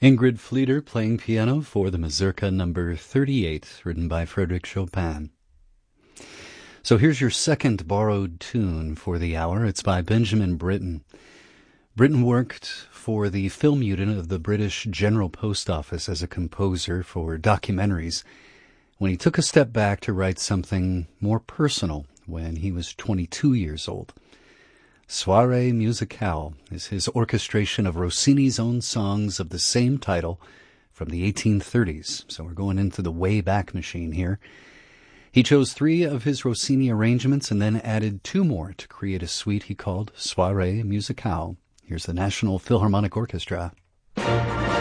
Ingrid Fleeter playing piano for the Mazurka number 38, written by Frédéric Chopin. So here's your second borrowed tune for the hour. It's by Benjamin Britten. Britten worked for the film unit of the British General Post Office as a composer for documentaries when he took a step back to write something more personal when he was 22 years old. Soirée Musicale is his orchestration of Rossini's own songs of the same title from the 1830s. So we're going into the way back machine here. He chose 3 of his Rossini arrangements and then added 2 more to create a suite he called Soirée Musicale. Here's the National Philharmonic Orchestra.